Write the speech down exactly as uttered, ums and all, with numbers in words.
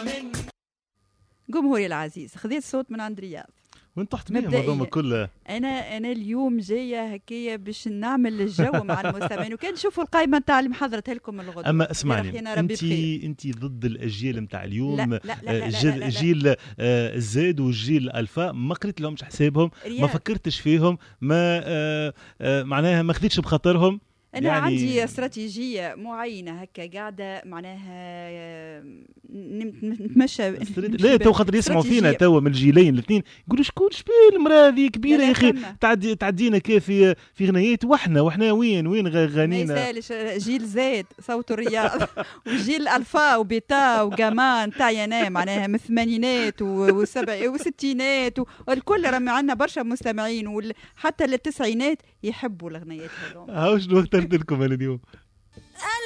جمهوري العزيز، خذيت صوت من عند رياض وين طحت بيه الموضوع كله. انا انا اليوم جايه هكايا باش نعمل الجو مع المستمعين، وكان تشوفوا القائمه نتاع اللي محضرتها لكم الغدوه. اما اسمعني، انت انت ضد الاجيال نتاع اليوم؟ لا لا لا لا جيل, لا لا لا. جيل الزد والجيل الالفا ما قريت لهمش حسابهم، ما فكرتش فيهم، ما آه آه معناها ما خديتش بخاطرهم. أنا يعني عندي استراتيجية معينة هكا قاعدة معناها نتمشى. لا تو خاطر يسمعوا فينا توا من الجيلين الاثنين يقولوا شكون شبيه المرأة ذي كبيرة يا أخي تعدي تعدينا كيف في في غنيات وحنا وحنا وين وين غنينا. ما يسالش جيل زاد صوت الرياض وجيل ألفا وبيتا وجامان تاعي أنا معناها من الثمانينات والسبع والستينات والكل رمي عنا برشا مستمعين، وحتى التسعينات يحبوا الغنيات هذوما. هاو شنو اخترت لكم اليوم؟